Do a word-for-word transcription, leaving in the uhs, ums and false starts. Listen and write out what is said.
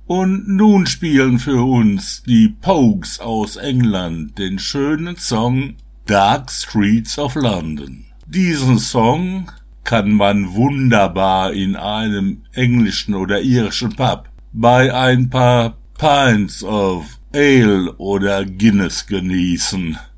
Und nun spielen für uns die Pogues aus England den schönen Song Dark Streets of London. Diesen Song kann man wunderbar in einem englischen oder irischen Pub bei ein paar Pints of Ale oder Guinness genießen.